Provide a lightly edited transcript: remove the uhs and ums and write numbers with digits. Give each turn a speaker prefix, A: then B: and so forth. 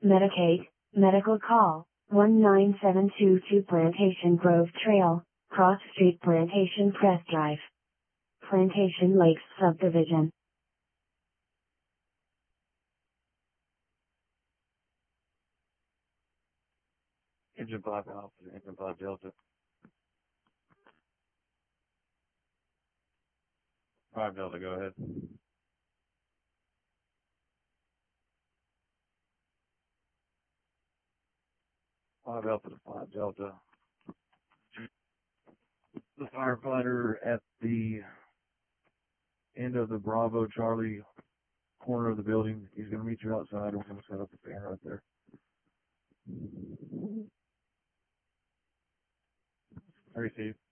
A: Medicaid, medical call, 19722 Plantation Grove Trail, Cross Street Plantation Crest Drive. Plantation Lakes Subdivision.
B: Engine 5 Alpha, Engine 5 Delta. 5 Delta, go ahead. 5 Alpha to 5 Delta. The firefighter at the end of the Bravo Charlie corner of the building. He's going to meet you outside. We're going to set up the fan right there. Received.